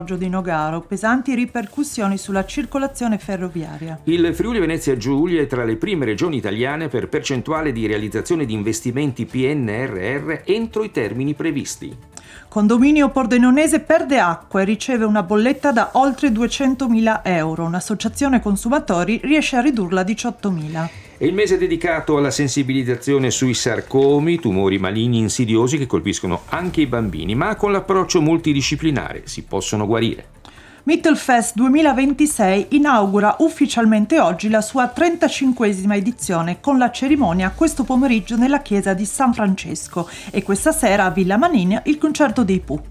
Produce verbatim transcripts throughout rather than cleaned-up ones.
Di Nogaro, pesanti ripercussioni sulla circolazione ferroviaria. Il Friuli Venezia Giulia è tra le prime regioni italiane per percentuale di realizzazione di investimenti P N R R entro i termini previsti. Condominio Pordenonese perde acqua e riceve una bolletta da oltre duecentomila euro. Un'associazione consumatori riesce a ridurla a diciottomila. È il mese dedicato alla sensibilizzazione sui sarcomi, tumori maligni insidiosi che colpiscono anche i bambini, ma con l'approccio multidisciplinare si possono guarire. Mittelfest duemilaventisei inaugura ufficialmente oggi la sua trentacinquesima edizione con la cerimonia questo pomeriggio nella chiesa di San Francesco e questa sera a Villa Manin il concerto dei Pooh.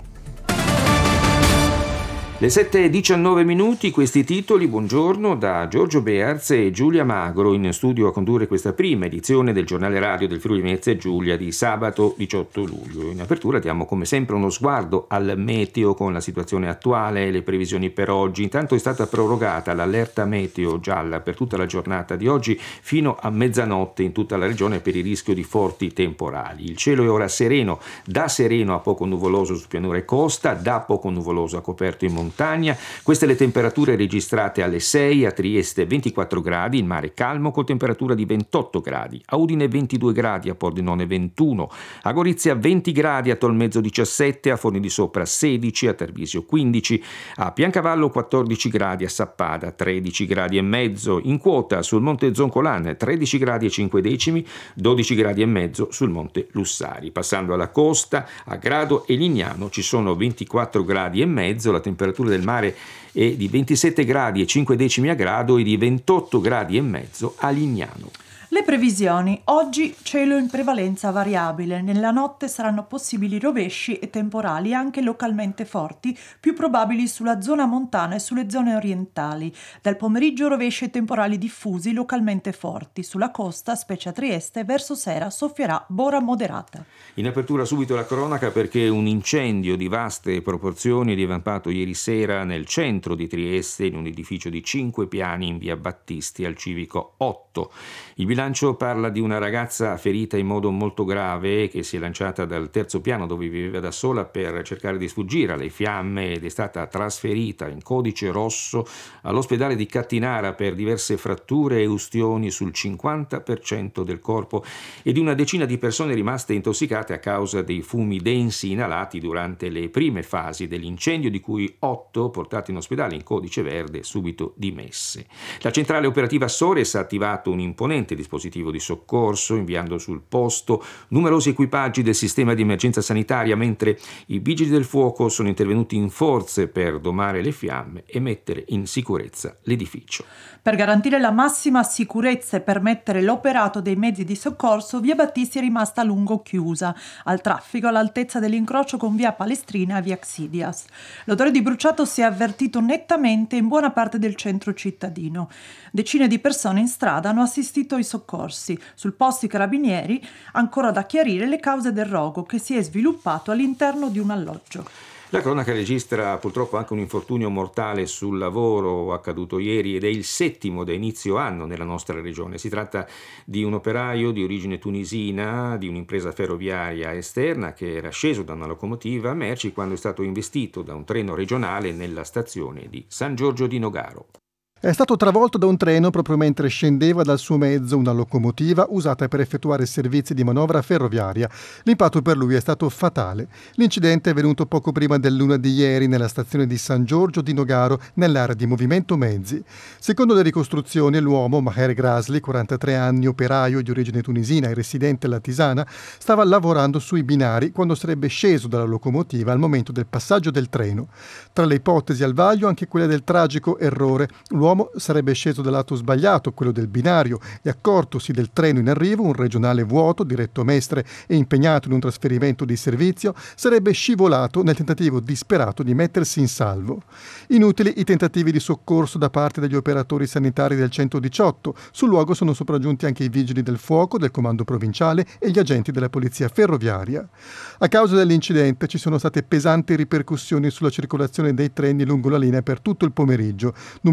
Le sette e diciannove minuti, questi titoli, buongiorno, da Giorgio Bearz e Giulia Magro in studio a condurre questa prima edizione del giornale radio del Friuli Venezia Giulia di sabato diciotto luglio. In apertura diamo come sempre uno sguardo al meteo con la situazione attuale e le previsioni per oggi. Intanto è stata prorogata l'allerta meteo gialla per tutta la giornata di oggi fino a mezzanotte in tutta la regione per il rischio di forti temporali. Il cielo è ora sereno, da sereno a poco nuvoloso su pianura e costa, da poco nuvoloso a coperto in montagna. Montagna. Queste le temperature registrate alle sei, a Trieste ventiquattro gradi, il mare calmo con temperatura di ventotto gradi, a Udine ventidue gradi, a Pordenone ventuno, a Gorizia venti gradi, a Tolmezzo diciassette, a Forni di Sopra sedici, a Treviso quindici, a Piancavallo quattordici gradi, a Sappada tredici gradi e mezzo, in quota sul Monte Zoncolan tredici gradi e cinque decimi, dodici gradi e mezzo sul Monte Lussari. Passando alla costa, a Grado e Lignano ci sono ventiquattro gradi e mezzo, la temperatura del mare è di ventisette gradi e cinque decimi a Grado e di ventotto gradi e mezzo a Lignano. Le previsioni. Oggi cielo in prevalenza variabile. Nella notte saranno possibili rovesci e temporali anche localmente forti, più probabili sulla zona montana e sulle zone orientali. Dal pomeriggio rovesci e temporali diffusi localmente forti. Sulla costa, specie a Trieste, verso sera soffierà bora moderata. In apertura subito la cronaca perché un incendio di vaste proporzioni è divampato ieri sera nel centro di Trieste in un edificio di cinque piani in via Battisti al civico otto. Il bilancio parla di una ragazza ferita in modo molto grave che si è lanciata dal terzo piano dove viveva da sola per cercare di sfuggire alle fiamme ed è stata trasferita in codice rosso all'ospedale di Cattinara per diverse fratture e ustioni sul cinquanta per cento del corpo e di una decina di persone rimaste intossicate a causa dei fumi densi inalati durante le prime fasi dell'incendio, di cui otto portate in ospedale in codice verde subito dimesse. La centrale operativa Sores ha attivato un imponente dispositivo di soccorso, inviando sul posto numerosi equipaggi del sistema di emergenza sanitaria, mentre i vigili del fuoco sono intervenuti in forze per domare le fiamme e mettere in sicurezza l'edificio. Per garantire la massima sicurezza e permettere l'operato dei mezzi di soccorso, via Battisti è rimasta a lungo chiusa al traffico all'altezza dell'incrocio con via Palestrina e via Xidias. L'odore di bruciato si è avvertito nettamente in buona parte del centro cittadino. Decine di persone in strada hanno assistito ai soccorsi. Sul posto i carabinieri, ancora da chiarire le cause del rogo che si è sviluppato all'interno di un alloggio. La cronaca registra purtroppo anche un infortunio mortale sul lavoro accaduto ieri ed è il settimo da inizio anno nella nostra regione. Si tratta di un operaio di origine tunisina di un'impresa ferroviaria esterna che era sceso da una locomotiva merci quando è stato investito da un treno regionale nella stazione di San Giorgio di Nogaro. È stato travolto da un treno proprio mentre scendeva dal suo mezzo una locomotiva usata per effettuare servizi di manovra ferroviaria. L'impatto per lui è stato fatale. L'incidente è avvenuto poco prima del luna di ieri nella stazione di San Giorgio di Nogaro, nell'area di movimento mezzi. Secondo le ricostruzioni, l'uomo, Maher Grasli, quarantatré anni, operaio di origine tunisina e residente alla Tisana, stava lavorando sui binari quando sarebbe sceso dalla locomotiva al momento del passaggio del treno. Tra le ipotesi al vaglio anche quella del tragico errore. L'uomo L'uomo sarebbe sceso dal lato sbagliato, quello del binario, e accortosi del treno in arrivo, un regionale vuoto, diretto a Mestre e impegnato in un trasferimento di servizio, sarebbe scivolato nel tentativo disperato di mettersi in salvo. Inutili i tentativi di soccorso da parte degli operatori sanitari del centodiciotto. Sul luogo sono sopraggiunti anche i vigili del fuoco, del comando provinciale e gli agenti della polizia ferroviaria. A causa dell'incidente ci sono state pesanti ripercussioni sulla circolazione dei treni lungo la linea per tutto il pomeriggio. Numerosi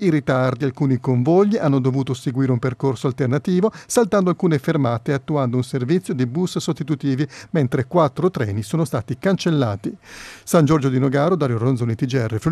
i ritardi. Alcuni convogli hanno dovuto seguire un percorso alternativo, saltando alcune fermate e attuando un servizio di bus sostitutivi, mentre quattro treni sono stati cancellati. San Giorgio di Nogaro, Dario Ronzoni, T G R.